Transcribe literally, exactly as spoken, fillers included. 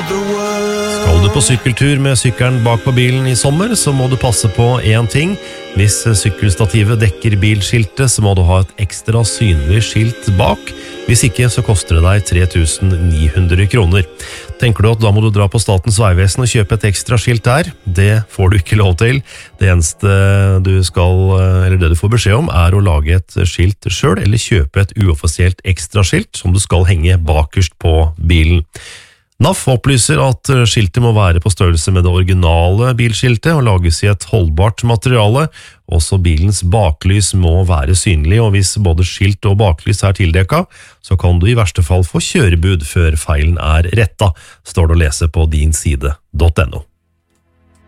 Skal du på sykkeltur med sykkelen bak på bilen i sommer, så må du passe på en ting. Hvis sykkelstativet dekker bilskiltet, så må du ha et ekstra synlig skilt bak. Hvis ikke, så koster det deg tre tusen ni hundre kroner. Tenker du at da må du dra på Statens Vegvesen og kjøpe et ekstra skilt der? Det får du ikke lov til. Det eneste du skal, eller det du får beskjed om, er å lage et skilt selv, eller kjøpe et uoffisielt ekstra skilt som du skal henge bakerst på bilen. N A F opplyser at skiltet må være på størrelse med det originale bilskiltet og lages i et holdbart materiale. Også bilens baklys må være synlig, og hvis både skilt og baklys er tildekket, så kan du i verste fall få kjørebud før feilen er rettet, står det å lese på din side punktum no.